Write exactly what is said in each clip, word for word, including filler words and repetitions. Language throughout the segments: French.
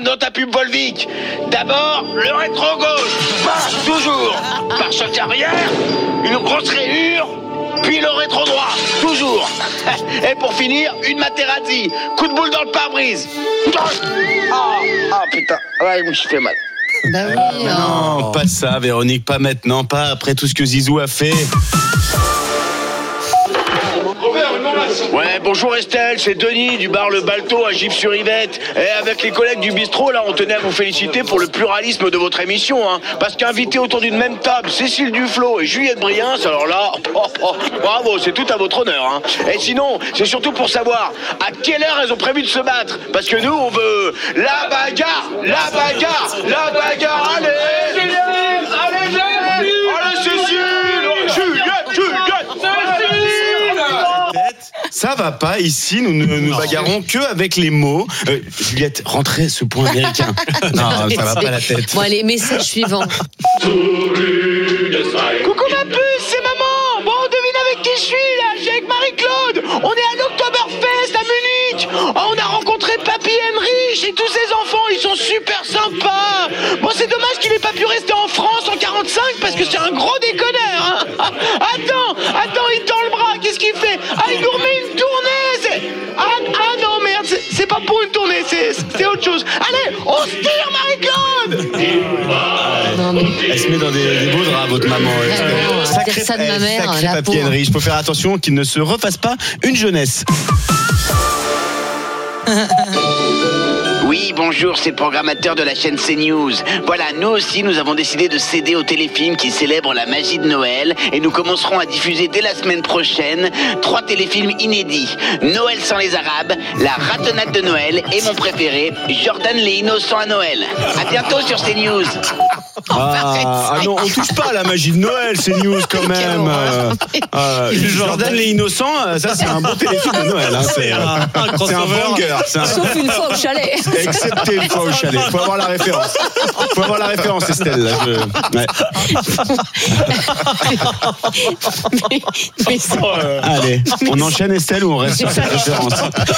dans ta pub Volvic. D'abord, le rétro-gauche, marche toujours. Pare-choc arrière, une grosse rayure, puis le rétro-droit, toujours. Et pour finir, une Materazzi, coup de boule dans le pare-brise. Ah, ah putain, ouais, je me suis fait mal. Bah oui, non, non, pas ça, Véronique, pas maintenant, pas après tout ce que Zizou a fait. Ouais, bonjour Estelle, c'est Denis du bar Le Balto à Gif-sur-Yvette. Et avec les collègues du bistrot, là, on tenait à vous féliciter pour le pluralisme de votre émission, hein. Parce qu'invités autour d'une même table, Cécile Duflo et Juliette Briens, alors là, oh, oh, bravo, c'est tout à votre honneur, hein. Et sinon, c'est surtout pour savoir à quelle heure elles ont prévu de se battre. Parce que nous, on veut la bagarre, la bagarre, la bagarre, allez Juliette, allez Juliette, allez Cécile, Juliette, Juliette. Ça va pas, ici, nous ne nous bagarrons que avec les mots. Euh, Juliette, rentrez ce point américain. Non, ça va pas la tête. Bon, allez, message suivant. Coucou ma puce, c'est maman. Bon, devine avec qui je suis là. Je suis avec Marie-Claude. On est à l'Oktoberfest à Munich. Oh, on a rencontré Papy Henrich et tous ses enfants. Ils sont super sympas. Bon, c'est dommage qu'il ait pas pu rester en France en quarante-cinq parce que c'est un gros déconneur, hein. Attends, attends, il tend le bras. Qu'est-ce qu'il fait? Ah, il nous remet une tournée. C'est... Ah, ah non, merde, c'est, c'est pas pour une tournée, c'est, c'est autre chose. Allez, on se tire, Marie-Claude. Non, mais... Elle se met dans des, des beaux draps, votre maman. Ouais, Sacré, ça de ma mère, sacré la Papy pauvre. Henry. Il faut faire attention qu'il ne se refasse pas une jeunesse. Oui, bonjour, c'est le programmateur de la chaîne CNews. Voilà, nous aussi, nous avons décidé de céder au téléfilm qui célèbre la magie de Noël et nous commencerons à diffuser dès la semaine prochaine trois téléfilms inédits. Noël sans les Arabes, La ratonnade de Noël et mon préféré, Jordan les innocents à Noël. À bientôt sur CNews. Ah, ah non, on touche pas à la magie de Noël, c'est news quand même. Euh, euh, Jordan les innocents, ça c'est un bon téléfilm de Noël. Hein, c'est, euh, c'est un banger. C'est un... Sauf une fois au chalet. Excepté une fois au chalet. Faut avoir la référence. Faut avoir la référence, Estelle. Là, je... ouais. mais, mais ça... Allez, on enchaîne Estelle ou on reste sur cette référence?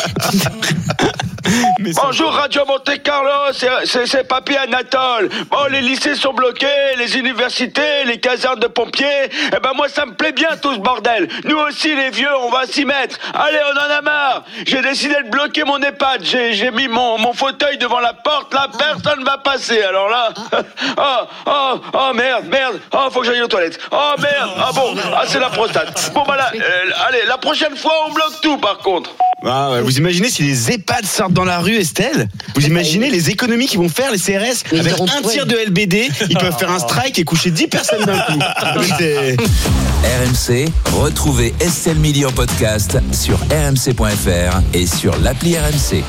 Mais ça... Bonjour Radio Monte Carlo, c'est, c'est, c'est Papy Anatole. Bon, les lycées sont bloqués, les universités, les casernes de pompiers. Eh ben moi ça me plaît bien tout ce bordel. Nous aussi les vieux, on va s'y mettre. Allez, on en a marre. J'ai décidé de bloquer mon EHPAD. J'ai, j'ai mis mon, mon fauteuil devant la porte. Là, personne va passer. Alors là, oh, oh, oh merde, merde. Oh, faut que j'aille aux toilettes. Oh merde. Ah bon, ah c'est la prostate. Bon bah là, euh, allez, la prochaine fois on bloque tout par contre. Ah ouais, vous imaginez si les EHPAD sortent dans la rue, Estelle? Vous imaginez les économies qu'ils vont faire, les C R S? Mais avec auront... un tiers de L B D, ils peuvent faire un strike et coucher dix personnes d'un coup. C'est... R M C, retrouvez Estelle Milly en podcast sur r m c point f r et sur l'appli R M C.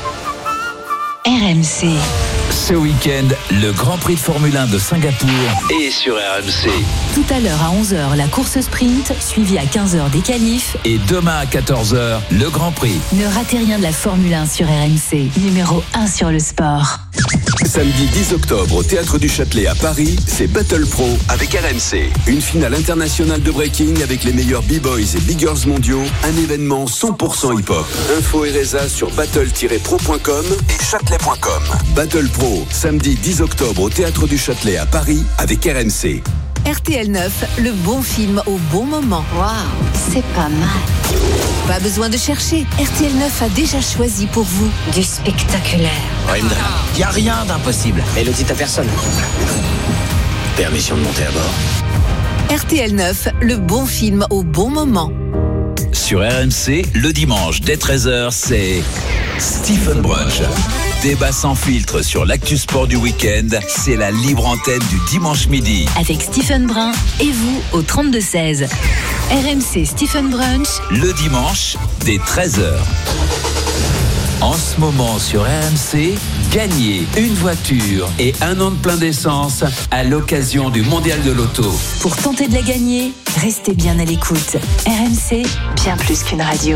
R M C. Ce week-end, le Grand Prix de Formule un de Singapour est sur R M C. Tout à l'heure à onze heures, la course sprint, suivie à quinze heures des qualifs. Et demain à quatorze heures, le Grand Prix. Ne ratez rien de la Formule un sur R M C, numéro un sur le sport. Samedi dix octobre au Théâtre du Châtelet à Paris, c'est Battle Pro avec R M C. Une finale internationale de breaking avec les meilleurs b-boys et b-girls mondiaux. Un événement cent pour cent hip-hop. Info et résa sur battle tiret pro point com et châtelet point com. Battle Pro, samedi dix octobre au Théâtre du Châtelet à Paris avec R M C. R T L neuf, le bon film au bon moment. Waouh, c'est pas mal. Pas besoin de chercher, R T L neuf a déjà choisi pour vous Du spectaculaire. Raymond, il n'y a rien d'impossible. Et le dites à personne. Permission de monter à bord. R T L neuf, le bon film au bon moment. Sur R M C, le dimanche dès treize heures, c'est Stephen Brunch. Débat sans filtre sur l'actu sport du week-end, c'est la libre antenne du dimanche midi. Avec Stephen Brun et vous au trente-deux seize. R M C Stephen Brunch. Le dimanche dès treize heures. En ce moment sur R M C, gagnez une voiture et un an de plein d'essence à l'occasion du Mondial de l'Auto. Pour tenter de la gagner, restez bien à l'écoute. R M C, bien plus qu'une radio.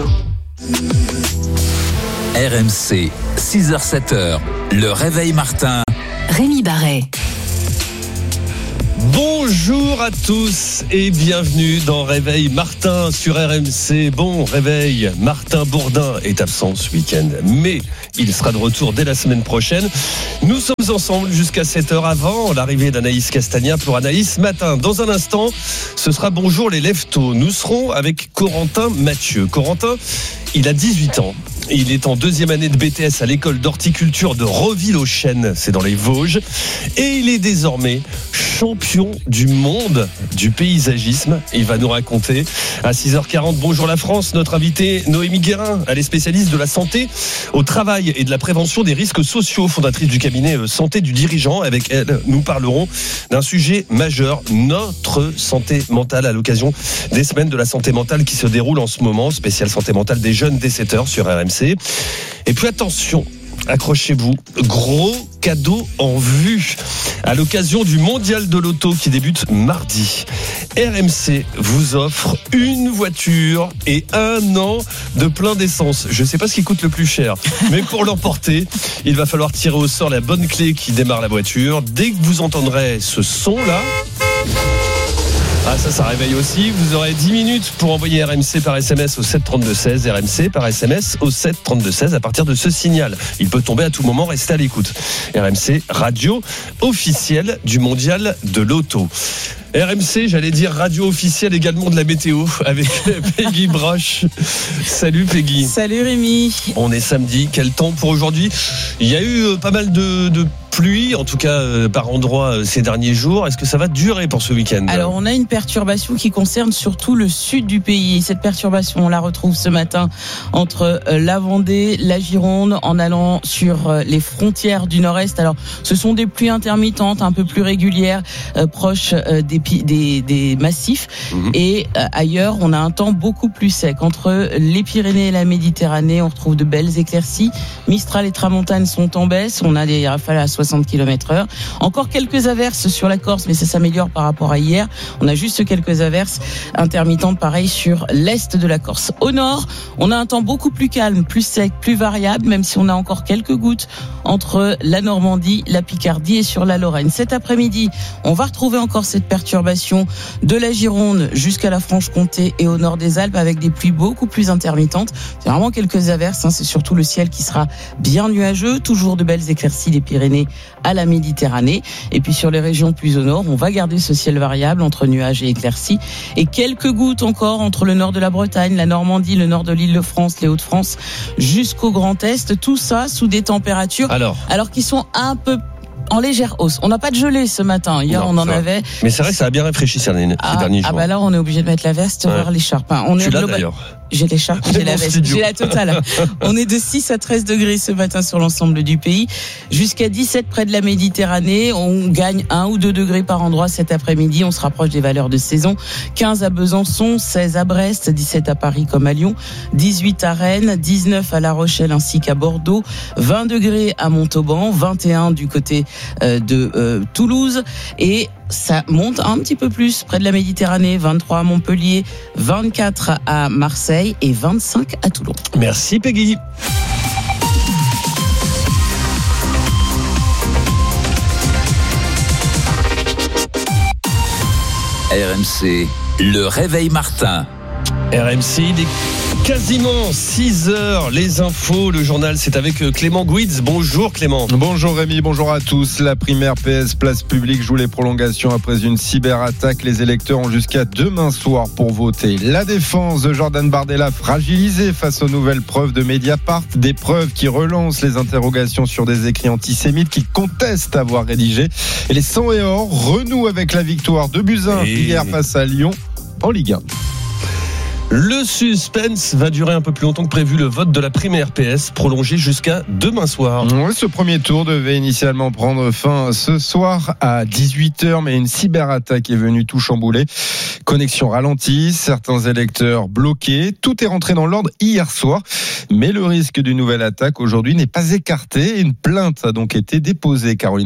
R M C, six heures sept heures, le réveil Martin. Rémi Barret. Bonjour à tous et bienvenue dans Réveil Martin sur R M C. Bon réveil, Martin Bourdin est absent ce week-end, mais il sera de retour dès la semaine prochaine. Nous sommes ensemble jusqu'à sept heures avant l'arrivée d'Anaïs Castagna pour Anaïs Matin. Dans un instant, ce sera Bonjour les lève-tôt. Nous serons avec Corentin Mathieu. Corentin, il a dix-huit ans. Il est en deuxième année de B T S à l'école d'horticulture de Reville-aux-Chênes, c'est dans les Vosges. Et il est désormais champion du monde du paysagisme. Il va nous raconter à six heures quarante. Bonjour la France, notre invitée Noémie Guérin, elle est spécialiste de la santé au travail et de la prévention des risques sociaux, fondatrice du cabinet Santé du Dirigeant. Avec elle, nous parlerons d'un sujet majeur, notre santé mentale, à l'occasion des semaines de la santé mentale qui se déroulent en ce moment, spéciale santé mentale des jeunes dès sept heures sur R M C. Et puis attention, accrochez-vous, gros cadeau en vue à l'occasion du mondial de l'auto qui débute mardi. R M C vous offre une voiture et un an de plein d'essence. Je ne sais pas ce qui coûte le plus cher, mais pour l'emporter, il va falloir tirer au sort la bonne clé qui démarre la voiture. Dès que vous entendrez ce son-là... Ah, ça, ça réveille aussi. Vous aurez dix minutes pour envoyer R M C par S M S au sept trente-deux seize. R M C par S M S au sept trente-deux seize à partir de ce signal. Il peut tomber à tout moment, restez à l'écoute. R M C, radio officielle du mondial de l'auto. R M C, j'allais dire radio officielle également de la météo avec Peggy Broche. Salut Peggy. Salut Rémi. On est samedi, quel temps pour aujourd'hui? Il y a eu pas mal de, de pluie, en tout cas euh, par endroits euh, ces derniers jours. Est-ce que ça va durer pour ce week-end? Alors on a une perturbation qui concerne surtout le sud du pays. Cette perturbation, on la retrouve ce matin entre euh, la Vendée, la Gironde, en allant sur euh, les frontières du nord-est. Alors ce sont des pluies intermittentes, un peu plus régulières, euh, proches euh, des, des, des massifs. Mmh. Et euh, ailleurs, on a un temps beaucoup plus sec. Entre les Pyrénées et la Méditerranée, on retrouve de belles éclaircies. Mistral et Tramontane sont en baisse. On a des rafales à soixante kilomètres heure. Encore quelques averses sur la Corse, mais ça s'améliore par rapport à hier. On a juste quelques averses intermittentes, pareil, sur l'est de la Corse. Au nord, on a un temps beaucoup plus calme, plus sec, plus variable, même si on a encore quelques gouttes entre la Normandie, la Picardie et sur la Lorraine. Cet après-midi, on va retrouver encore cette perturbation de la Gironde jusqu'à la Franche-Comté et au nord des Alpes avec des pluies beaucoup plus intermittentes. C'est vraiment quelques averses, hein. C'est surtout le ciel qui sera bien nuageux. Toujours de belles éclaircies des Pyrénées à la Méditerranée. Et puis sur les régions plus au nord, on va garder ce ciel variable entre nuages et éclaircies. Et quelques gouttes encore entre le nord de la Bretagne, la Normandie, le nord de l'Île-de-France, les Hauts-de-France, jusqu'au Grand Est. Tout ça sous des températures alors, alors qui sont un peu en légère hausse. On n'a pas de gelée ce matin. Hier, non, on en avait. Mais c'est vrai que ça a bien rafraîchi ces derniers, ah, ces derniers jours. Ah bah là, on est obligé de mettre la veste, ouais. Voir l'écharpe. On tu est l'as global... d'ailleurs. J'ai l'écharpe, j'ai la veste, studio. J'ai la totale. On est de six à treize degrés ce matin sur l'ensemble du pays. Jusqu'à dix-sept près de la Méditerranée. On gagne un ou deux degrés par endroit cet après-midi. On se rapproche des valeurs de saison. quinze à Besançon, seize à Brest, dix-sept à Paris comme à Lyon, dix-huit à Rennes, dix-neuf à La Rochelle ainsi qu'à Bordeaux, vingt degrés à Montauban, vingt et un du côté de euh, Toulouse et ça monte un petit peu plus près de la Méditerranée, vingt-trois à Montpellier, vingt-quatre à Marseille et vingt-cinq à Toulon. Merci Peggy. R M C, le réveil Martin. R M C, il est quasiment six heures, les infos, le journal, c'est avec Clément Gouitz. Bonjour Clément. Bonjour Rémi, bonjour à tous. La primaire P S Place Publique joue les prolongations après une cyberattaque. Les électeurs ont jusqu'à demain soir pour voter. La défense de Jordan Bardella fragilisée face aux nouvelles preuves de Mediapart. Des preuves qui relancent les interrogations sur des écrits antisémites qu'il conteste avoir rédigés. Et les cent et or renouent avec la victoire de Buzyn et... hier face à Lyon en Ligue un. Le suspense va durer un peu plus longtemps que prévu. Le vote de la primaire P S prolongé jusqu'à demain soir. Oui, ce premier tour devait initialement prendre fin ce soir à dix-huit heures, mais une cyberattaque est venue tout chambouler. Connexion ralentie, certains électeurs bloqués. Tout est rentré dans l'ordre hier soir, mais le risque d'une nouvelle attaque aujourd'hui n'est pas écarté. Une plainte a donc été déposée, Caroline Renaud.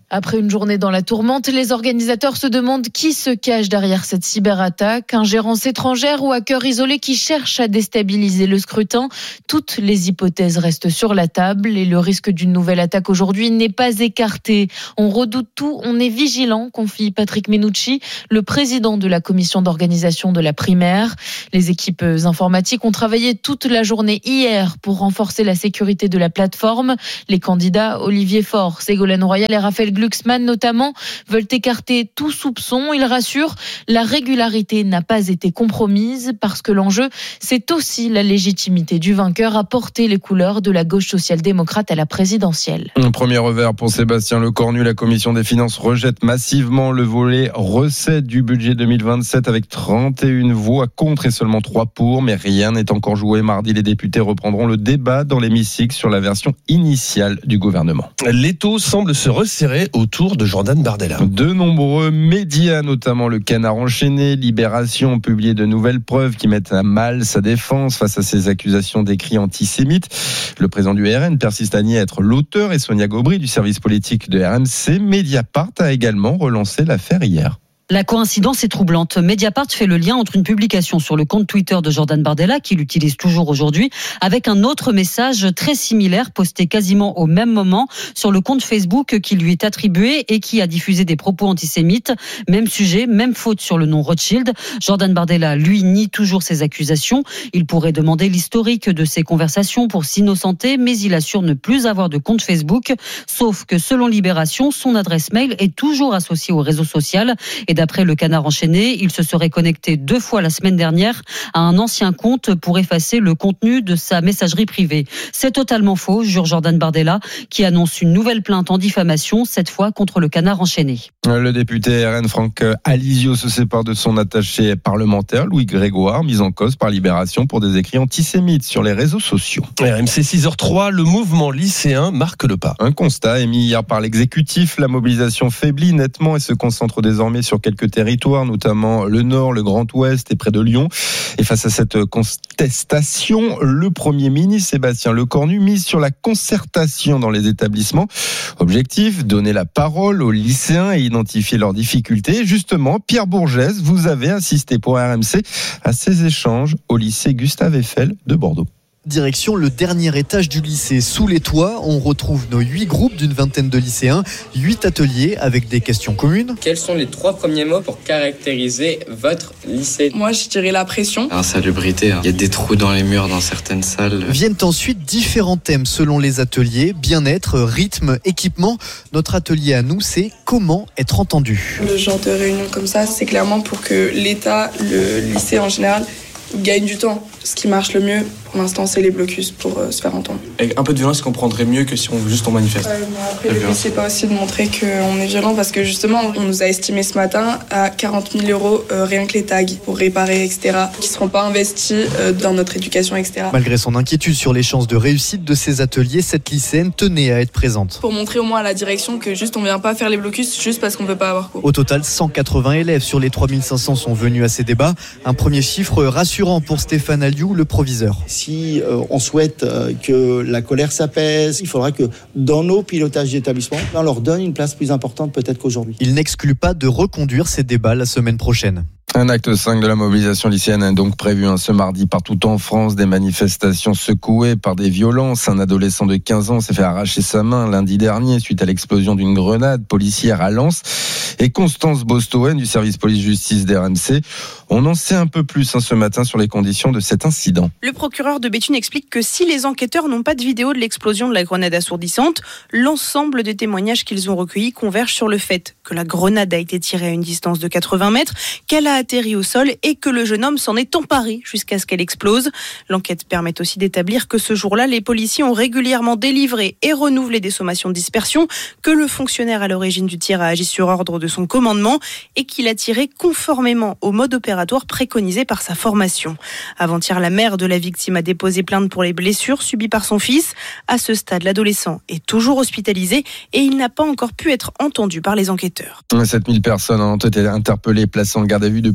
Après une journée dans la tourmente, les organisateurs se demandent qui se cache derrière cette cyberattaque. Ingérence étrangère ou hacker isolé qui cherche à déstabiliser le scrutin. Toutes les hypothèses restent sur la table et le risque d'une nouvelle attaque aujourd'hui n'est pas écarté. On redoute tout, on est vigilant, confie Patrick Menucci, le président de la commission d'organisation de la primaire. Les équipes informatiques ont travaillé toute la journée hier pour renforcer la sécurité de la plateforme. Les candidats Olivier Faure, Ségolène Royal et Raphaël Glucksmann notamment veulent écarter tout soupçon. Ils rassurent, la régularité n'a pas été compromise parce que l'enjeu, c'est aussi la légitimité du vainqueur à porter les couleurs de la gauche social-démocrate à la présidentielle. Un premier revers pour Sébastien Lecornu. La commission des finances rejette massivement le volet recettes du budget deux mille vingt-sept avec trente et une voix contre et seulement trois pour. Mais rien n'est encore joué. Mardi, les députés reprendront le débat dans l'hémicycle sur la version initiale du gouvernement. L'étau semble se resserrer autour de Jordan Bardella. De nombreux médias, notamment le Canard enchaîné, Libération, ont publié de nouvelles preuves qui mettent à mal sa défense face à ces accusations d'écrits antisémites. Le président du R N persiste à nier être l'auteur et Sonia Gaubry du service politique de R M C. Mediapart a également relancé l'affaire hier. La coïncidence est troublante. Mediapart fait le lien entre une publication sur le compte Twitter de Jordan Bardella, qu'il utilise toujours aujourd'hui, avec un autre message très similaire posté quasiment au même moment sur le compte Facebook qui lui est attribué et qui a diffusé des propos antisémites. Même sujet, même faute sur le nom Rothschild. Jordan Bardella, lui, nie toujours ces accusations. Il pourrait demander l'historique de ces conversations pour s'innocenter, mais il assure ne plus avoir de compte Facebook. Sauf que selon Libération, son adresse mail est toujours associée au réseau social. Et d'après le Canard enchaîné, il se serait connecté deux fois la semaine dernière à un ancien compte pour effacer le contenu de sa messagerie privée. C'est totalement faux, jure Jordan Bardella, qui annonce une nouvelle plainte en diffamation, cette fois contre le Canard enchaîné. Le député R N Franck Alizio se sépare de son attaché parlementaire, Louis Grégoire, mis en cause par Libération pour des écrits antisémites sur les réseaux sociaux. R M C six heures trois, le mouvement lycéen marque le pas. Un constat émis hier par l'exécutif, la mobilisation faiblit nettement et se concentre désormais sur quelques territoires, notamment le Nord, le Grand Ouest et près de Lyon. Et face à cette contestation, le Premier ministre Sébastien Lecornu mise sur la concertation dans les établissements. Objectif, donner la parole aux lycéens et identifier leurs difficultés. Justement, Pierre Bourgès, vous avez assisté pour R M C à ces échanges au lycée Gustave Eiffel de Bordeaux. Direction le dernier étage du lycée. Sous les toits, on retrouve nos huit groupes d'une vingtaine de lycéens, huit ateliers avec des questions communes. Quels sont les trois premiers mots pour caractériser votre lycée ? Moi, je dirais la pression. Insalubrité, hein. Il y a des trous dans les murs dans certaines salles. Viennent ensuite différents thèmes selon les ateliers, bien-être, rythme, équipement. Notre atelier à nous, c'est comment être entendu. Le genre de réunion comme ça, c'est clairement pour que l'État, le lycée en général, gagne du temps. Ce qui marche le mieux, pour l'instant, c'est les blocus pour euh, se faire entendre. Avec un peu de violence, ils comprendraient mieux que si on juste on manifeste. Ouais, mais après, le but, c'est pas aussi de montrer qu'on est violent, parce que justement, on nous a estimé ce matin à quarante mille euros euh, rien que les tags pour réparer, et cetera, qui seront pas investis euh, dans notre éducation, et cetera. Malgré son inquiétude sur les chances de réussite de ces ateliers, cette lycéenne tenait à être présente. Pour montrer au moins à la direction que juste on vient pas faire les blocus juste parce qu'on veut pas avoir cours. Au total, cent quatre-vingts élèves sur les trois mille cinq cents sont venus à ces débats. Un premier chiffre rassurant pour Stéphane Alliou, le proviseur. Si euh, on souhaite euh, que la colère s'apaise, il faudra que dans nos pilotages d'établissement, on leur donne une place plus importante peut-être qu'aujourd'hui. Il n'exclut pas de reconduire ces débats la semaine prochaine. Un acte cinq de la mobilisation lycéenne est donc prévu hein, ce mardi partout en France. Des manifestations secouées par des violences. Un adolescent de quinze ans s'est fait arracher sa main lundi dernier suite à l'explosion d'une grenade policière à Lens. Et Constance Bostoen du service police-justice d'R M C. On en sait un peu plus hein, ce matin sur les conditions de cet incident. Le procureur de Béthune explique que si les enquêteurs n'ont pas de vidéo de l'explosion de la grenade assourdissante, l'ensemble des témoignages qu'ils ont recueillis convergent sur le fait que la grenade a été tirée à une distance de quatre-vingts mètres, qu'elle a atterri au sol et que le jeune homme s'en est emparé jusqu'à ce qu'elle explose. L'enquête permet aussi d'établir que ce jour-là, les policiers ont régulièrement délivré et renouvelé des sommations de dispersion, que le fonctionnaire à l'origine du tir a agi sur ordre de son commandement et qu'il a tiré conformément au mode opératoire préconisé par sa formation. Avant-hier, la mère de la victime a déposé plainte pour les blessures subies par son fils. À ce stade, l'adolescent est toujours hospitalisé et il n'a pas encore pu être entendu par les enquêteurs. sept mille personnes ont été interpellées, placées en garde à vue depuis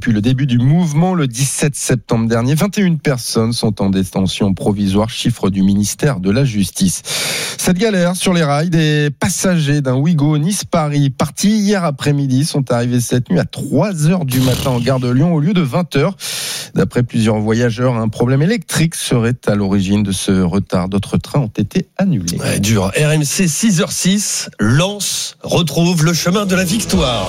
depuis le début du mouvement le dix-sept septembre dernier. vingt et une personnes sont en détention provisoire, chiffre du ministère de la Justice. Cette galère sur les rails, des passagers d'un Ouigo Nice-Paris partis hier après-midi sont arrivés cette nuit à trois heures du matin en gare de Lyon au lieu de vingt heures. D'après plusieurs voyageurs, un problème électrique serait à l'origine de ce retard. D'autres trains ont été annulés. Ouais, dur. R M C six heures six, Lens retrouve le chemin de la victoire.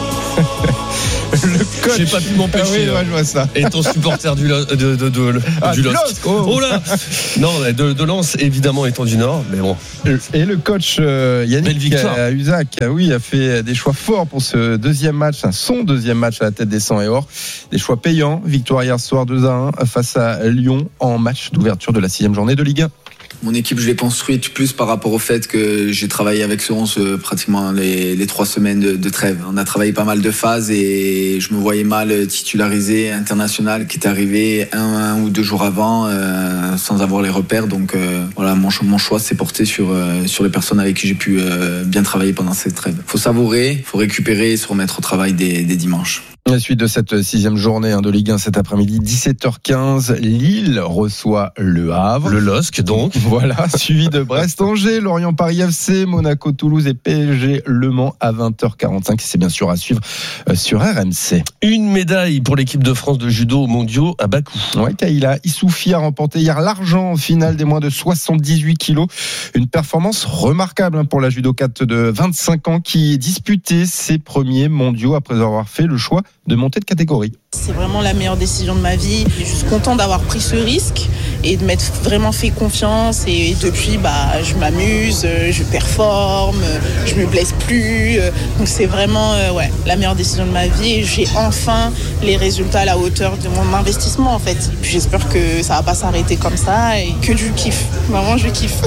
Le coach. J'ai pas pu m'empêcher. Ah oui, ouais, je vois ça. Étant supporter du, de, de, de, de, ah, du Lens. Oh. oh là Non, de, de Lens, évidemment, étant du Nord, mais bon. Et le coach euh, Yannick Usac, oui, a fait des choix forts pour ce deuxième match, son deuxième match à la tête des cent et or. Des choix payants. Victoire hier soir deux à un face à Lyon en match d'ouverture de la sixième journée de Ligue un. Mon équipe, je l'ai construite plus par rapport au fait que j'ai travaillé avec ce onze pratiquement les, les trois semaines de, de trêve. On a travaillé pas mal de phases et je me voyais mal titularisé international qui est arrivé un, un ou deux jours avant euh, sans avoir les repères. Donc euh, voilà, mon, mon choix s'est porté sur, euh, sur les personnes avec qui j'ai pu euh, bien travailler pendant cette trêve. Faut savourer, faut récupérer et se remettre au travail dès, dès dimanche. La suite de cette sixième journée de Ligue un cet après-midi, dix-sept heures quinze, Lille reçoit Le Havre. Le L O S C donc. Voilà, suivi de Brest-Angers, Lorient-Paris F C, Monaco-Toulouse et P S G-Le Mans à vingt heures quarante-cinq. C'est bien sûr à suivre sur R M C. Une médaille pour l'équipe de France de judo mondiaux à Bakou. Ouais, Kayla Issoufi a remporté hier l'argent en finale des moins de soixante-dix-huit kilos. Une performance remarquable pour la judokate de vingt-cinq ans qui disputait ses premiers mondiaux après avoir fait le choix de monter de catégorie. C'est vraiment la meilleure décision de ma vie. Je suis contente d'avoir pris ce risque et de m'être vraiment fait confiance. Et depuis, bah, je m'amuse, je performe, je me blesse plus. Donc c'est vraiment euh, ouais, la meilleure décision de ma vie. Et j'ai enfin les résultats à la hauteur de mon investissement en fait. Puis j'espère que ça va pas s'arrêter comme ça et que du kiff. Vraiment, je kiffe.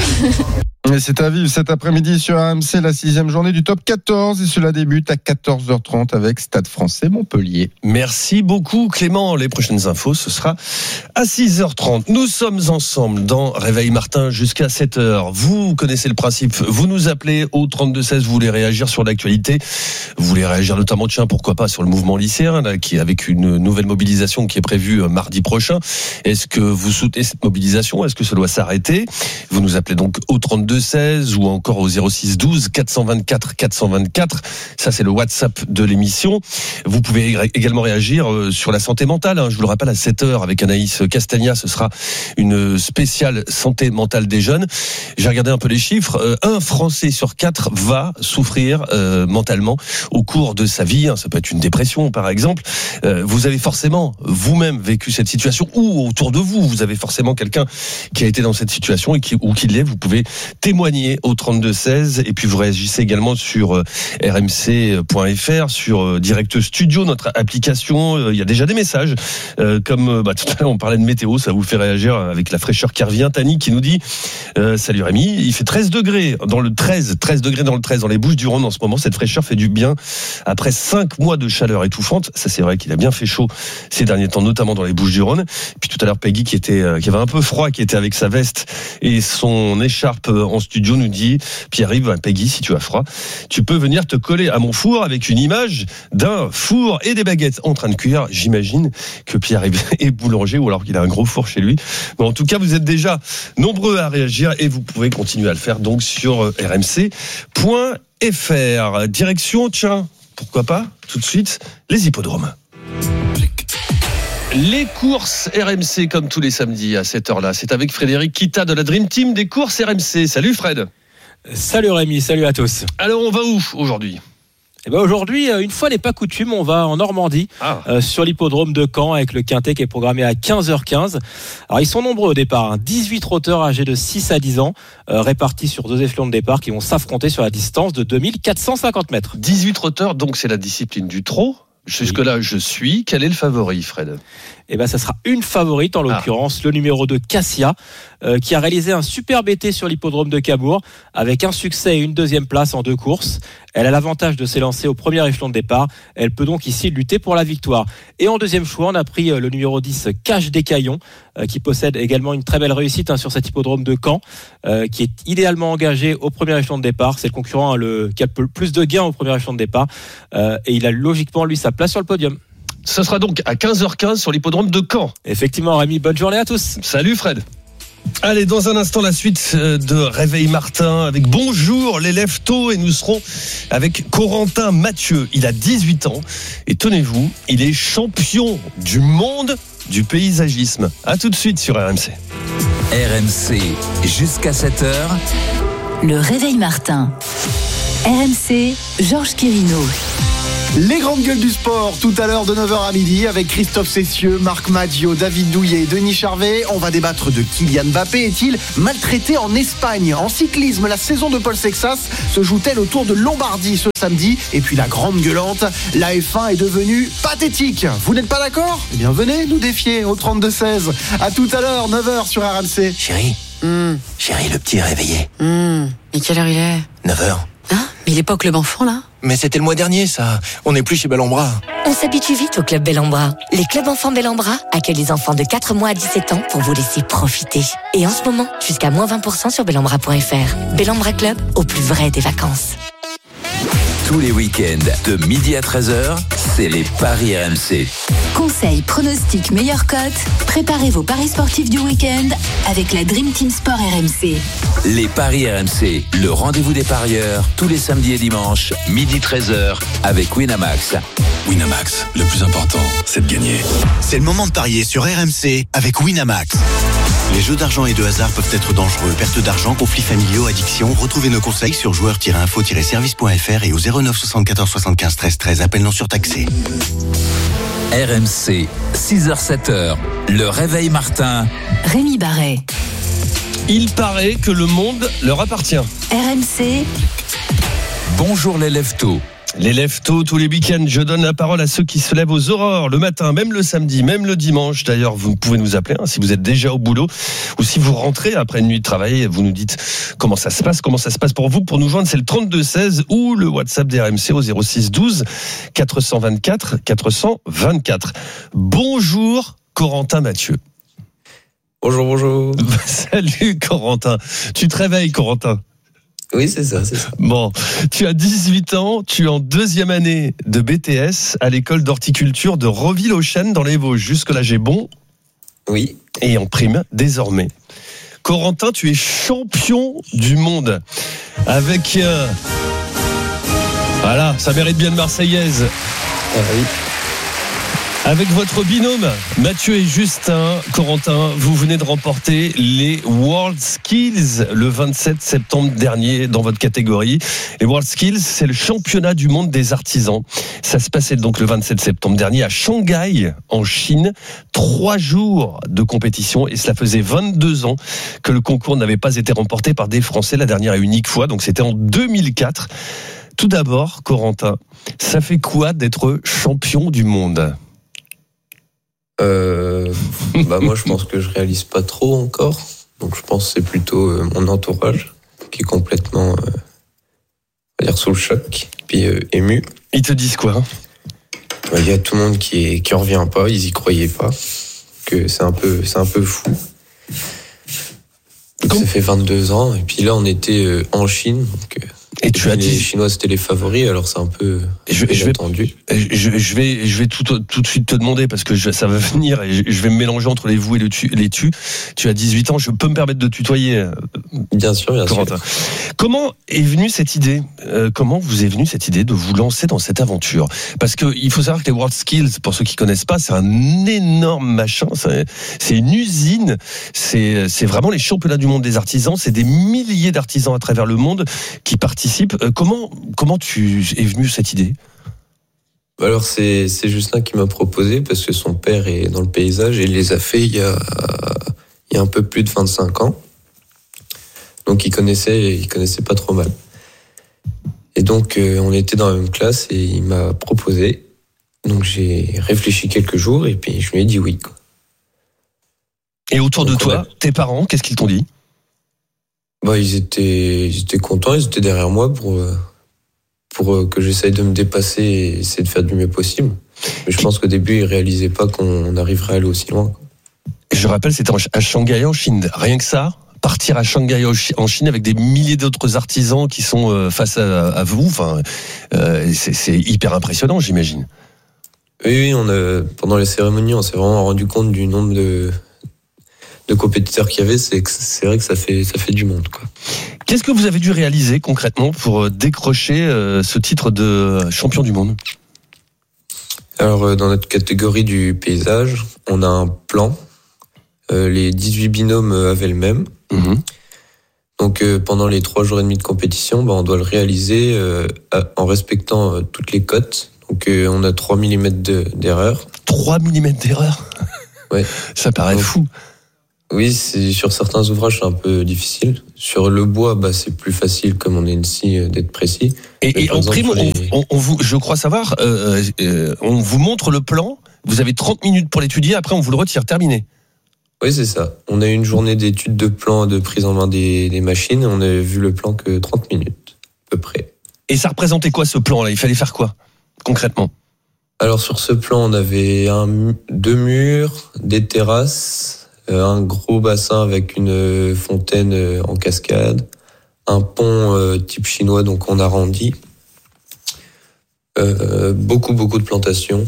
Et c'est à vivre cet après-midi sur R M C, la sixième journée du top quatorze. Et cela débute à quatorze heures trente avec Stade Français Montpellier. Merci beaucoup Clément. Les prochaines infos, ce sera à six heures trente. Nous sommes ensemble dans Réveil Martin jusqu'à sept heures. Vous connaissez le principe. Vous nous appelez au trente-deux seize. Vous voulez réagir sur l'actualité. Vous voulez réagir notamment, tiens, pourquoi pas, sur le mouvement lycéen, là, qui est avec une nouvelle mobilisation qui est prévue mardi prochain. Est-ce que vous soutenez cette mobilisation? Est-ce que ça doit s'arrêter? Vous nous appelez donc au trente-deux seize ou encore au zéro six douze quatre cent vingt-quatre quatre cent vingt-quatre. Ça, c'est le WhatsApp de l'émission. Vous pouvez également réagir sur la santé mentale. Je vous le rappelle, à sept heures avec Anaïs Castagna, ce sera une spéciale santé mentale des jeunes. J'ai regardé un peu les chiffres. Un Français sur quatre va souffrir euh, mentalement au cours de sa vie. Ça peut être une dépression, par exemple. Euh, vous avez forcément vous-même vécu cette situation ou autour de vous, vous avez forcément quelqu'un qui a été dans cette situation et qui, ou qui l'est. Vous pouvez témoigner au trente-deux seize et puis vous réagissez également sur r m c point f r, sur Direct Studio, notre application. Il y a déjà des messages euh, comme bah, tout à l'heure on parlait de météo, ça vous fait réagir avec la fraîcheur qui revient. Tani qui nous dit euh, salut Rémi, il fait treize degrés dans le treize, treize degrés dans le treize dans les Bouches-du-Rhône en ce moment. Cette fraîcheur fait du bien après cinq mois de chaleur étouffante. Ça, c'est vrai qu'il a bien fait chaud ces derniers temps, notamment dans les Bouches-du-Rhône. Et puis tout à l'heure Peggy qui était qui avait un peu froid, qui était avec sa veste et son écharpe en studio, nous dit Pierre-Yves, Peggy, si tu as froid, tu peux venir te coller à mon four avec une image d'un four et des baguettes en train de cuire. J'imagine que Pierre-Yves est boulanger ou alors qu'il a un gros four chez lui. Mais en tout cas, vous êtes déjà nombreux à réagir et vous pouvez continuer à le faire donc sur r m c point f r. Direction, tiens, pourquoi pas, tout de suite, les hippodromes. Les courses R M C comme tous les samedis à cette heure-là. C'est avec Frédéric Kita de la Dream Team des courses R M C. Salut Fred. Salut Rémi, salut à tous. Alors on va où aujourd'hui ? Eh ben aujourd'hui, une fois n'est pas coutume, on va en Normandie, ah. euh, sur l'hippodrome de Caen avec le quintet qui est programmé à quinze heures quinze. Alors ils sont nombreux au départ, hein, dix-huit trotteurs âgés de six à dix ans, euh, répartis sur deux échelons de départ qui vont s'affronter sur la distance de deux mille quatre cent cinquante mètres. dix-huit trotteurs, donc c'est la discipline du trot. Jusque-là, je suis. Quel est le favori, Fred ? Eh ben, ça sera une favorite, en l'occurrence, ah. le numéro deux, Cassia, euh, qui a réalisé un superbe été sur l'hippodrome de Cabourg, avec un succès et une deuxième place en deux courses. Elle a l'avantage de s'élancer au premier échelon de départ. Elle peut donc ici lutter pour la victoire. Et en deuxième choix, on a pris le numéro dix, Cache des Caillons, euh, qui possède également une très belle réussite hein, sur cet hippodrome de Caen, euh, qui est idéalement engagé au premier échelon de départ. C'est le concurrent hein, le, qui a le plus de gains au premier échelon de départ. Euh, et il a logiquement, lui, sa place sur le podium. Ce sera donc à quinze heures quinze sur l'hippodrome de Caen. Effectivement, Rémi, bonne journée à tous. Salut Fred. Allez, dans un instant, la suite de Réveil Martin avec Bonjour les lève-tôt et nous serons avec Corentin Mathieu. Il a dix-huit ans et tenez-vous, il est champion du monde du paysagisme. À tout de suite sur R M C. R M C, jusqu'à sept heures. Le Réveil Martin. R M C, Georges Quirino. Les grandes gueules du sport, tout à l'heure de neuf heures à midi avec Christophe Cessieux, Marc Maggio, David Douillet et Denis Charvet. On va débattre de Kylian Mbappé. Est-il maltraité en Espagne? En cyclisme, la saison de Paul Sexas se joue-t-elle au Tour de Lombardie ce samedi? Et puis la grande gueulante, la F un est devenue pathétique. Vous n'êtes pas d'accord? Eh bien venez nous défier au trente-deux seize. À tout à l'heure, neuf heures sur R M C. Chérie, mmh. chérie, le petit est réveillé. Mmh. Et quelle heure il est? neuf heures. Hein? Mais il est pas au club enfant là? Mais c'était le mois dernier, ça. On n'est plus chez Bellambra. On s'habitue vite au club Bellambra. Les clubs enfants Bellambra accueillent les enfants de quatre mois à dix-sept ans pour vous laisser profiter. Et en ce moment, jusqu'à moins vingt pour cent sur bellambra point f r. Bellambra Club, au plus vrai des vacances. Tous les week-ends, de midi à treize heures, c'est les Paris R M C. Conseils, pronostics, meilleures cotes. Préparez vos paris sportifs du week-end avec la Dream Team Sport R M C. Les Paris R M C, le rendez-vous des parieurs, tous les samedis et dimanches, midi treize heures, avec Winamax. Winamax, le plus important, c'est de gagner. C'est le moment de parier sur R M C avec Winamax. Les jeux d'argent et de hasard peuvent être dangereux. Perte d'argent, conflits familiaux, addiction. Retrouvez nos conseils sur joueurs tiret info tiret service point f r et au zéro neuf soixante-quatorze soixante-quinze treize treize. Appel non surtaxé. R M C, six heures sept heures, le Réveil Martin. Rémi Barret. Il paraît que le monde leur appartient. R M C. Bonjour les lève-tôt. Les lève-tôt, tous les week-ends, je donne la parole à ceux qui se lèvent aux aurores, le matin, même le samedi, même le dimanche. D'ailleurs, vous pouvez nous appeler hein, si vous êtes déjà au boulot ou si vous rentrez après une nuit de travail, vous nous dites comment ça se passe, comment ça se passe pour vous. Pour nous joindre, c'est le trente-deux seize ou le WhatsApp des R M C au zéro six douze quatre cent vingt-quatre quatre cent vingt-quatre. Bonjour Corentin Mathieu. Bonjour, bonjour. Salut Corentin. Tu te réveilles Corentin? Oui, c'est ça, c'est ça. Bon, tu as dix-huit ans, tu es en deuxième année de B T S à l'école d'horticulture de Reville-aux-Chênes dans les Vosges. Jusque-là, j'ai bon. Oui. Et en prime, désormais. Corentin, tu es champion du monde. Avec... Euh... Voilà, ça mérite bien de Marseillaise. Ah oui. Avec votre binôme, Mathieu et Justin, Corentin, vous venez de remporter les World Skills le vingt-sept septembre dernier dans votre catégorie. Les World Skills, c'est le championnat du monde des artisans. Ça se passait donc le vingt-sept septembre dernier à Shanghai, en Chine. Trois jours de compétition et cela faisait vingt-deux ans que le concours n'avait pas été remporté par des Français la dernière et unique fois. Donc c'était en deux mille quatre. Tout d'abord, Corentin, ça fait quoi d'être champion du monde ? Euh, bah moi je pense que je réalise pas trop encore, donc je pense que c'est plutôt euh, mon entourage qui est complètement euh, on va dire sous le choc, puis euh, ému. Ils te disent quoi? Il bah, y a tout le monde qui est, qui en revient pas, ils y croyaient pas, que c'est un peu c'est un peu fou. Donc, ça fait vingt-deux ans et puis là on était euh, en Chine, donc euh, et tu as dit les Chinois c'était les favoris, alors c'est un peu je, je attendu. Vais, je, je vais, je vais tout, tout de suite te demander parce que je, ça va venir et je, je vais me mélanger entre les vous et le tu, les tu. Tu as dix-huit ans, je peux me permettre de tutoyer. Bien sûr, bien Corentin. sûr. Comment est venue cette idée euh, Comment vous est venue cette idée de vous lancer dans cette aventure? Parce que il faut savoir que les World Skills, pour ceux qui connaissent pas, c'est un énorme machin. C'est, c'est une usine. C'est, c'est vraiment les championnats du monde des artisans. C'est des milliers d'artisans à travers le monde qui participent. Comment, comment tu es venu cette idée? Alors c'est, c'est Justin qui m'a proposé parce que son père est dans le paysage et il les a fait il y a, il y a un peu plus de vingt-cinq ans. Donc il connaissait, il connaissait pas trop mal. Et donc euh, on était dans la même classe et il m'a proposé. Donc j'ai réfléchi quelques jours et puis je lui ai dit oui. Et autour donc, de toi, a... tes parents, qu'est-ce qu'ils t'ont dit? Bah, ils étaient, ils étaient contents, ils étaient derrière moi pour, pour que j'essaye de me dépasser et essayer de faire du mieux possible. Mais je pense qu'au début, ils réalisaient pas qu'on arriverait à aller aussi loin. Je rappelle, c'était à Shanghai, en Chine. Rien que ça, partir à Shanghai, en Chine, avec des milliers d'autres artisans qui sont face à, à vous, enfin, euh, c'est, c'est hyper impressionnant, j'imagine. Oui, oui, on a, pendant les cérémonies, on s'est vraiment rendu compte du nombre de, de compétiteurs qu'il y avait. C'est, c'est vrai que ça fait, ça fait du monde, quoi. Qu'est-ce que vous avez dû réaliser concrètement pour décrocher euh, ce titre de champion du monde ? Alors, euh, dans notre catégorie du paysage, on a un plan. Euh, les dix-huit binômes avaient le même. Mmh. Donc, euh, pendant les trois jours et demi de compétition, bah, on doit le réaliser euh, en respectant euh, toutes les cotes. Donc, euh, on a trois millimètres de, d'erreur. trois millimètres d'erreur ? Ouais. Ça paraît Donc, fou. Oui, c'est, sur certains ouvrages, c'est un peu difficile. Sur le bois, bah, c'est plus facile, comme on est ici, d'être précis. Et, et en exemple, prime, les... on, on vous, je crois savoir, euh, euh, on vous montre le plan, vous avez trente minutes pour l'étudier, après on vous le retire, terminé. Oui, c'est ça. On a eu une journée d'études de plan, de prise en main des, des machines, on a vu le plan que trente minutes, à peu près. Et ça représentait quoi ce plan-là ? Il fallait faire quoi, concrètement ? Alors sur ce plan, on avait un, deux murs, des terrasses, un gros bassin avec une fontaine en cascade, un pont type chinois, donc on arrondit, euh, beaucoup beaucoup de plantations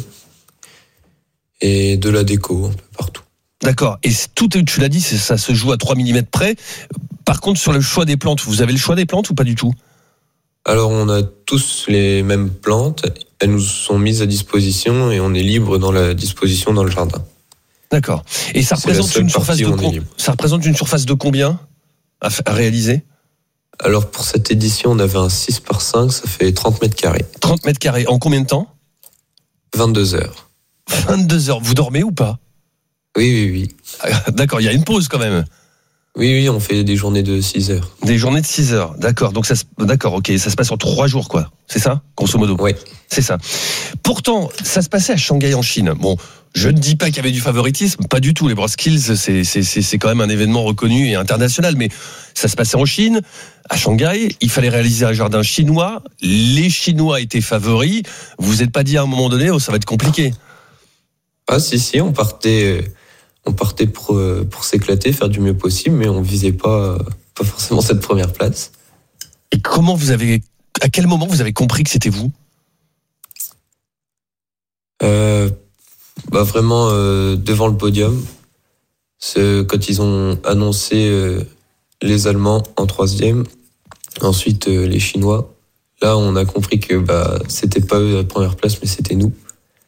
et de la déco un peu partout. D'accord. Et tout, tu l'as dit, ça se joue à trois millimètres près. Par contre, sur le choix des plantes, vous avez le choix des plantes ou pas du tout ? Alors on a tous les mêmes plantes, elles nous sont mises à disposition et on est libre dans la disposition dans le jardin. D'accord. Et ça représente une surface de com- ça représente une surface de combien à, f- à réaliser ? Alors pour cette édition, on avait un six par cinq, ça fait trente mètres carrés. trente mètres carrés. En combien de temps ? vingt-deux heures. vingt-deux heures. Vous dormez ou pas ? Oui, oui, oui. Ah, d'accord, il y a une pause quand même. Oui, oui, on fait des journées de six heures. Des journées de six heures, d'accord. Donc ça, se... d'accord, ok, ça se passe en trois jours, quoi. C'est ça, grosso modo. Oui. C'est ça. Pourtant, ça se passait à Shanghai en Chine. Bon, je ne dis pas qu'il y avait du favoritisme, pas du tout. Les BroSkills, c'est, c'est, c'est, c'est quand même un événement reconnu et international, mais ça se passait en Chine, à Shanghai. Il fallait réaliser un jardin chinois. Les Chinois étaient favoris. Vous vous êtes pas dit à un moment donné, oh, ça va être compliqué. Ah si, si, on partait... On partait pour, pour s'éclater, faire du mieux possible, mais on visait pas, pas forcément cette première place. Et comment vous avez, à quel moment vous avez compris que c'était vous ? euh, bah Vraiment euh, devant le podium. C'est quand ils ont annoncé euh, les Allemands en troisième, ensuite euh, les Chinois. Là, on a compris que bah, c'était pas eux la première place, mais c'était nous.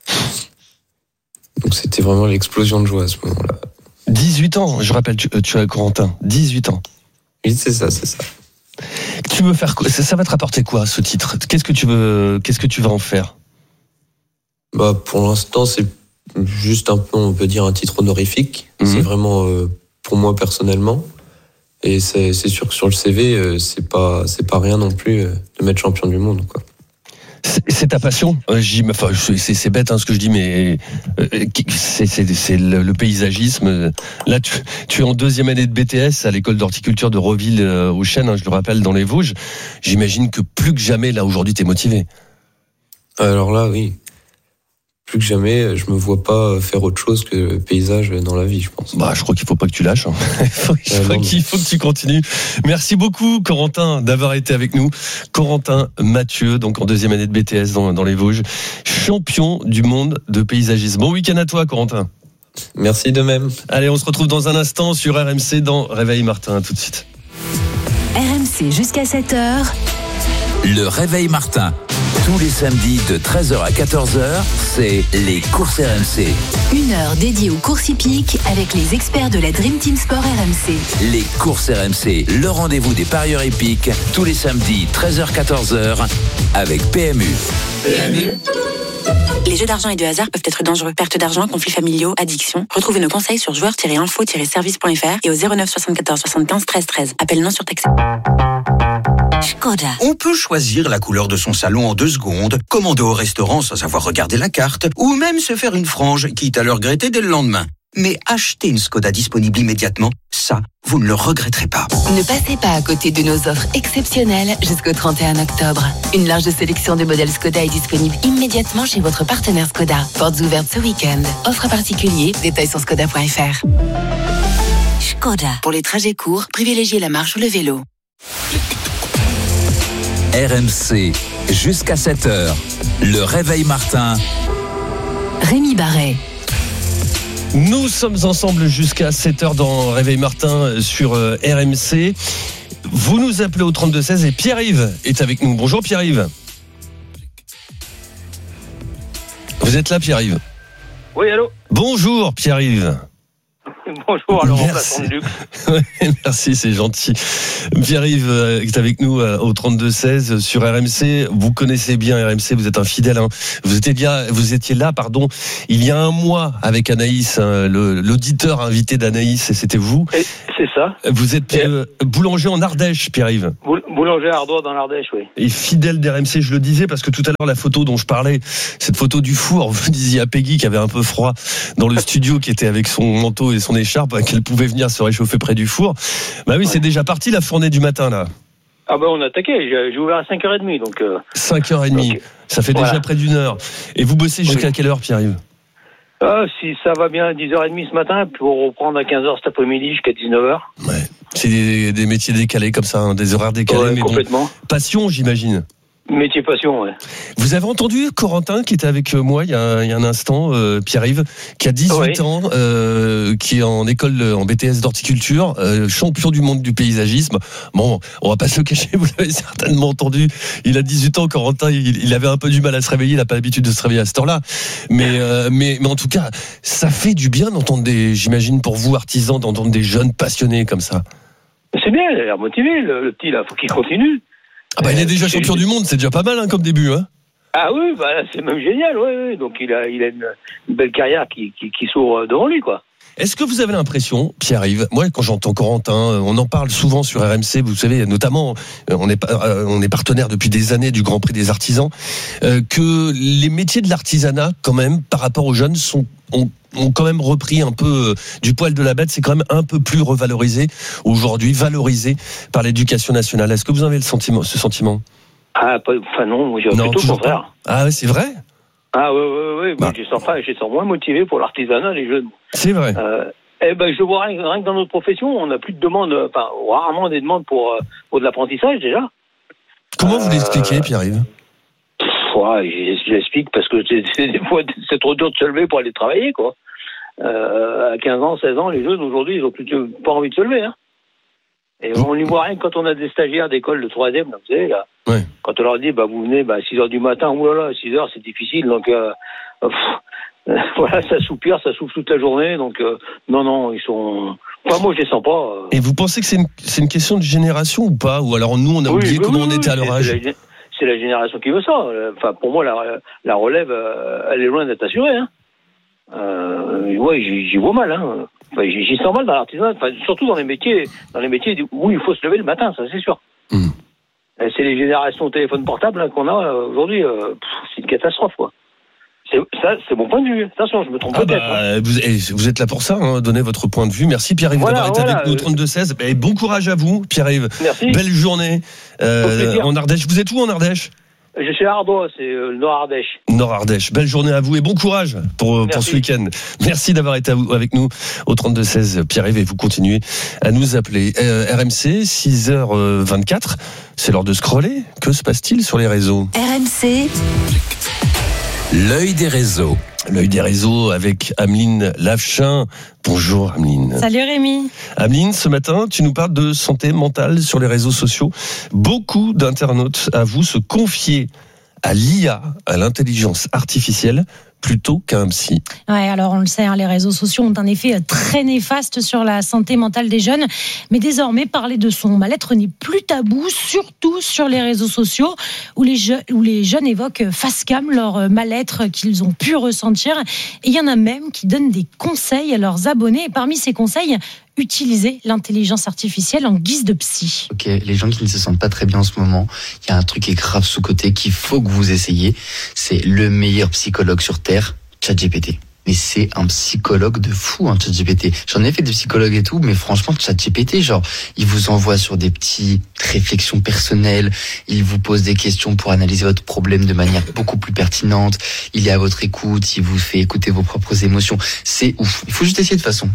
Donc c'était vraiment l'explosion de joie à ce moment-là. dix-huit ans, je rappelle, tu, tu as Corentin, dix-huit ans. Oui, c'est ça, c'est ça. Tu veux faire quoi ? ça, ça va te rapporter quoi, ce titre ? Qu'est-ce que tu veux, qu'est-ce que tu vas en faire ? Bah, pour l'instant, c'est juste un peu, on peut dire, un titre honorifique. Mmh. C'est vraiment euh, pour moi personnellement. Et c'est, c'est sûr que sur le C V, euh, c'est pas, c'est pas rien non plus euh, de mettre champion du monde, quoi. C'est, c'est ta passion. Euh, j'y, enfin, c'est, c'est bête hein, ce que je dis, mais euh, c'est, c'est, c'est le, le paysagisme. Là, tu, tu es en deuxième année de B T S à l'école d'horticulture de Roville euh, aux Chênes, hein, je le rappelle, dans les Vosges. J'imagine que plus que jamais, là, aujourd'hui, t'es motivé. Alors là, oui. Plus que jamais, je me vois pas faire autre chose que le paysage dans la vie, je pense. Bah, je crois qu'il faut pas que tu lâches. Hein. il faut, il faut, ah, qu'il faut que tu continues. Merci beaucoup, Corentin, d'avoir été avec nous. Corentin Mathieu, donc en deuxième année de B T S dans, dans les Vosges, champion du monde de paysagisme. Bon week-end à toi, Corentin. Merci de même. Allez, on se retrouve dans un instant sur R M C dans Réveil Martin. À tout de suite. R M C jusqu'à sept heures. Le Réveil Martin. Tous les samedis de treize heures à quatorze heures, c'est les courses R M C. Une heure dédiée aux courses hippiques avec les experts de la Dream Team Sport R M C. Les courses R M C, le rendez-vous des parieurs hippiques, tous les samedis treize heures à quatorze heures avec P M U. P M U. Les jeux d'argent et de hasard peuvent être dangereux. Perte d'argent, conflits familiaux, addiction. Retrouvez nos conseils sur joueurs tiret info tiret service point f r et au zéro neuf soixante-quatorze soixante-quinze treize treize. Appel non surtaxé. Skoda. On peut choisir la couleur de son salon en deux secondes, commander au restaurant sans avoir regardé la carte, ou même se faire une frange, quitte à le regretter dès le lendemain. Mais acheter une Skoda disponible immédiatement, ça, vous ne le regretterez pas. Ne passez pas à côté de nos offres exceptionnelles jusqu'au trente et un octobre. Une large sélection de modèles Skoda est disponible immédiatement chez votre partenaire Skoda. Portes ouvertes ce week-end. Offre particulier, détails sur skoda point f r. Skoda. Pour les trajets courts, privilégiez la marche ou le vélo. R M C, jusqu'à sept heures. Le Réveil Martin Rémi Barret. Nous sommes ensemble jusqu'à sept heures dans Réveil Martin sur R M C. Vous nous appelez au trente-deux seize et Pierre-Yves est avec nous. Bonjour Pierre-Yves. Vous êtes là Pierre-Yves ? Oui, allô ? Bonjour Pierre-Yves. Bonjour, alors en place de luxe. Merci, c'est gentil. Pierre-Yves est avec nous au trente-deux seize sur R M C. Vous connaissez bien R M C, vous êtes un fidèle. Hein. Vous étiez là, vous étiez là, pardon, il y a un mois avec Anaïs, hein, le, l'auditeur invité d'Anaïs, et c'était vous. Et c'est ça. Vous êtes euh, boulanger en Ardèche, Pierre-Yves. Boulanger à Ardois dans l'Ardèche, oui. Et fidèle d'R M C, je le disais, parce que tout à l'heure, la photo dont je parlais, cette photo du four, vous disiez à Peggy qui avait un peu froid dans le studio, qui était avec son manteau et son écharpe, qu'elle pouvait venir se réchauffer près du four. Bah oui, ouais. C'est déjà parti la fournée du matin, là. Ah bah on a attaqué, j'ai, j'ai ouvert à cinq heures trente, donc... Euh... cinq heures trente, donc, ça fait voilà. Déjà près d'une heure. Et vous bossez jusqu'à oui. Quelle heure, Pierre-Yves ? Ah, si ça va bien, dix heures trente ce matin, pour reprendre à quinze heures cet après-midi jusqu'à dix-neuf heures. Ouais. C'est des, des métiers décalés comme ça, hein, des horaires décalés, ouais, mais complètement. Bon, passion, j'imagine. Métier passion, ouais. Vous avez entendu Corentin qui était avec moi il y a, il y a un instant, euh, Pierre-Yves, qui a dix-huit oui. ans, euh, qui est en école en B T S d'horticulture, euh, champion du monde du paysagisme. Bon, on va pas se le cacher, vous l'avez certainement entendu. Il a dix-huit ans, Corentin, il, il avait un peu du mal à se réveiller, il n'a pas l'habitude de se réveiller à cette heure-là. Mais, euh, mais, mais en tout cas, ça fait du bien d'entendre des, j'imagine pour vous artisans, d'entendre des jeunes passionnés comme ça. C'est bien, il a l'air motivé, le, le petit là, faut qu'il continue. Ah bah il est déjà champion du monde, c'est déjà pas mal hein, comme début. Hein. Ah oui, bah là, c'est même génial, oui, oui. Donc il a, il a une, une belle carrière qui, qui, qui s'ouvre devant lui, quoi. Est-ce que vous avez l'impression, Pierre-Yves, moi quand j'entends Corentin, on en parle souvent sur R M C, vous savez, notamment, on est, on est partenaire depuis des années du Grand Prix des artisans, euh, que les métiers de l'artisanat, quand même, par rapport aux jeunes, sont, ont, ont quand même repris un peu du poil de la bête, c'est quand même un peu plus revalorisé aujourd'hui, valorisé par l'éducation nationale. Est-ce que vous avez le sentiment, ce sentiment ? Ah, pas, enfin non, moi, j'ai non, plutôt le contraire. Ah ouais, c'est vrai ? Ah oui, oui, oui, bah. je sens pas, je sens moins motivé pour l'artisanat, les jeunes. C'est vrai. Euh, eh ben, je vois rien, rien que dans notre profession, on n'a plus de demandes, enfin, rarement des demandes pour, pour de l'apprentissage, déjà. Comment euh, vous l'expliquez, euh, Pierre-Yves ? Ouais, je l'explique parce que c'est, c'est, des fois, c'est trop dur de se lever pour aller travailler, quoi. Euh, à quinze ans, seize ans, les jeunes, aujourd'hui, ils ont plus de, pas envie de se lever, hein. Et on n'y voit rien que quand on a des stagiaires d'école de troisième, vous savez, là. Ouais. Quand on leur dit, bah, vous venez, bah, à six heures du matin, oulala, six heures, c'est difficile, donc, euh, pff, euh, voilà, ça soupire, ça souffle toute la journée, donc, euh, non, non, ils sont, enfin, moi, je les sens pas. Euh... Et vous pensez que c'est une, c'est une question de génération ou pas? Ou alors, nous, on a oui, oublié oui, comment oui, on était à leur âge? C'est la, c'est la génération qui veut ça. Enfin, pour moi, la, la relève, elle est loin d'être assurée, hein. Euh, ouais, j'y, j'y vois mal, hein. Enfin, j'y, j'y sens mal dans l'artisanat, enfin, surtout dans les métiers, dans les métiers où il faut se lever le matin, ça c'est sûr. Mmh. C'est les générations téléphone portable hein, qu'on a euh, aujourd'hui, euh, pff, c'est une catastrophe, quoi. C'est, ça, c'est mon point de vue. Attention, je me trompe ah peut-être. Bah, hein. vous, vous êtes là pour ça, hein, donner votre point de vue. Merci Pierre-Yves voilà, d'avoir été voilà, avec nous au trente-deux seize. Et bon courage à vous, Pierre-Yves. Merci. Belle journée euh, en Ardèche. Vous êtes où en Ardèche? Je suis à Ardois, c'est euh, le Nord-Ardèche. Nord-Ardèche. Belle journée à vous et bon courage pour, pour ce week-end. Merci d'avoir été avec nous au trente-deux seize, Pierre-Yves, et vous continuez à nous appeler. Euh, R M C, six heures vingt-quatre, c'est l'heure de scroller. Que se passe-t-il sur les réseaux? R M C. L'œil des réseaux. L'œil des réseaux avec Ameline Lavechin. Bonjour Ameline. Salut Rémi. Ameline, ce matin, tu nous parles de santé mentale sur les réseaux sociaux. Beaucoup d'internautes avouent se confier à l'I A, à l'intelligence artificielle, plutôt qu'un psy. Ouais, alors on le sait, hein, les réseaux sociaux ont un effet très néfaste sur la santé mentale des jeunes. Mais désormais, parler de son mal-être n'est plus tabou, surtout sur les réseaux sociaux, où les, je- où les jeunes évoquent face cam leur mal-être qu'ils ont pu ressentir. Et il y en a même qui donnent des conseils à leurs abonnés. Et parmi ces conseils, utiliser l'intelligence artificielle en guise de psy. Ok, les gens qui ne se sentent pas très bien en ce moment, il y a un truc qui est grave sous-côté qu'il faut que vous essayiez. C'est le meilleur psychologue sur Terre, ChatGPT. Mais c'est un psychologue de fou, hein, ChatGPT. J'en ai fait des psychologues et tout, mais franchement, ChatGPT, genre, il vous envoie sur des petites réflexions personnelles, il vous pose des questions pour analyser votre problème de manière beaucoup plus pertinente, il est à votre écoute, il vous fait écouter vos propres émotions. C'est ouf. Il faut juste essayer de toute façon.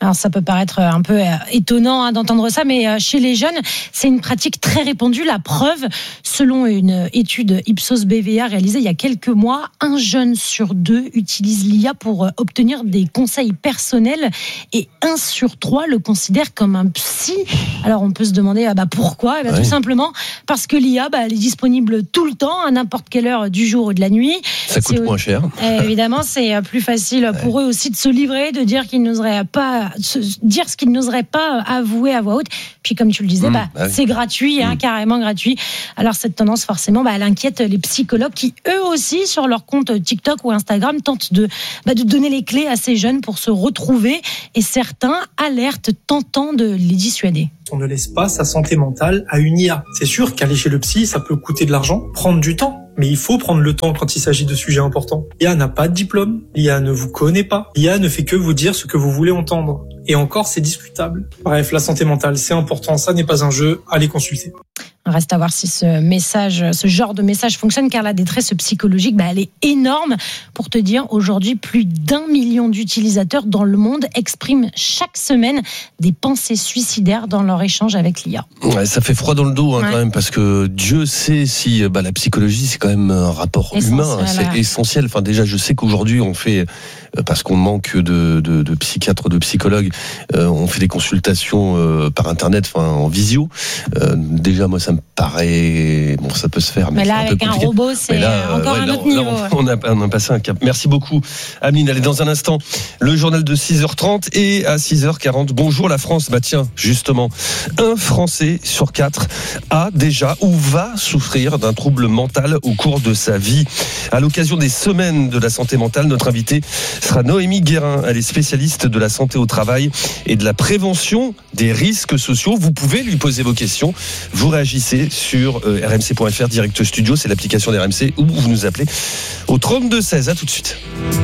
Alors ça peut paraître un peu étonnant hein, d'entendre ça, mais chez les jeunes, c'est une pratique très répandue. La preuve, selon une étude Ipsos B V A réalisée il y a quelques mois, un jeune sur deux utilise l'I A pour obtenir des conseils personnels et un sur trois le considère comme un psy. Alors on peut se demander ah bah pourquoi eh bah, ouais. Tout simplement parce que l'I A bah, elle est disponible tout le temps, à n'importe quelle heure du jour ou de la nuit. Ça coûte c'est, moins cher. Évidemment, c'est plus facile pour ouais. eux aussi de se livrer, de dire qu'ils n'oseraient pas, dire ce qu'ils n'oseraient pas avouer à voix haute. Puis comme tu le disais, mmh, bah, bah oui. c'est gratuit, hein, mmh. carrément gratuit. Alors cette tendance, forcément, bah, elle inquiète les psychologues qui, eux aussi, sur leur compte TikTok ou Instagram, tentent de, bah, de donner les clés à ces jeunes pour se retrouver. Et certains alertent, tentant de les dissuader. On ne laisse pas sa santé mentale à une I A. C'est sûr qu'aller chez le psy, ça peut coûter de l'argent, prendre du temps. Mais il faut prendre le temps quand il s'agit de sujets importants. L'I A n'a pas de diplôme, l'I A ne vous connaît pas, l'I A ne fait que vous dire ce que vous voulez entendre. Et encore, c'est discutable. Bref, la santé mentale, c'est important, ça n'est pas un jeu, allez consulter. Reste à voir si ce message, ce genre de message fonctionne, car la détresse psychologique, bah, elle est énorme. Pour te dire, aujourd'hui, plus d'un million d'utilisateurs dans le monde expriment chaque semaine des pensées suicidaires dans leur échange avec l'I A. Ouais, ça fait froid dans le dos hein, ouais. quand même, parce que Dieu sait si bah, la psychologie, c'est quand même un rapport essentiel, humain, hein, c'est là. essentiel. Enfin, déjà, je sais qu'aujourd'hui, on fait, parce qu'on manque de, de, de psychiatres, de psychologues, euh, on fait des consultations euh, par Internet, enfin en visio. Euh, déjà, moi, ça me paraît bon, ça peut se faire, mais, mais là c'est un avec peu un robot, c'est là, encore ouais, un là, autre niveau. Là, on, on, a, on a passé un cap. Merci beaucoup, Amine. Allez, dans un instant, le journal de six heures trente et à six heures quarante. Bonjour la France. Bah tiens, justement, un Français sur quatre a déjà ou va souffrir d'un trouble mental au cours de sa vie. À l'occasion des semaines de la santé mentale, notre invitée sera Noémie Guérin. Elle est spécialiste de la santé au travail et de la prévention des risques sociaux. Vous pouvez lui poser vos questions. Vous réagissez sur euh, r m c point f r, Direct Studio, c'est l'application d'R M C, ou vous nous appelez au trente-deux seize. À tout de suite.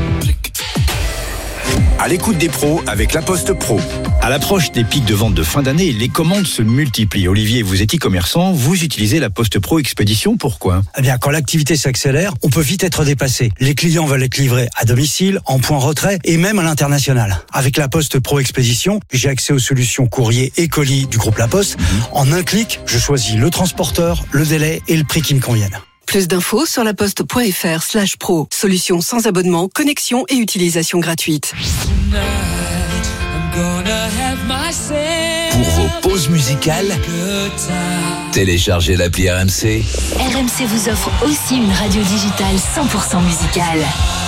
À l'écoute des pros avec La Poste Pro. À l'approche des pics de vente de fin d'année, les commandes se multiplient. Olivier, vous êtes e-commerçant, vous utilisez La Poste Pro Expédition, pourquoi ? Eh bien, quand l'activité s'accélère, on peut vite être dépassé. Les clients veulent être livrés à domicile, en point retrait et même à l'international. Avec La Poste Pro Expédition, j'ai accès aux solutions courrier et colis du groupe La Poste. Mmh. En un clic, je choisis le transporteur, le délai et le prix qui me conviennent. Plus d'infos sur laposte.fr slash pro. Solution sans abonnement, connexion et utilisation gratuite. Pour vos pauses musicales, téléchargez l'appli R M C. R M C vous offre aussi une radio digitale cent pour cent musicale.